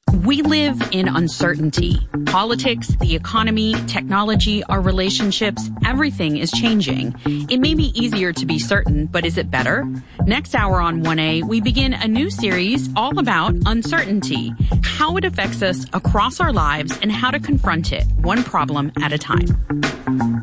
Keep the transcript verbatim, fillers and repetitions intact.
We live in uncertainty. Politics, the economy, technology, our relationships, everything is changing. It may be easier to be certain, but is it better? Next hour on one A, we begin a new series all about uncertainty, how it affects us across our lives, and how to confront it one problem at a time.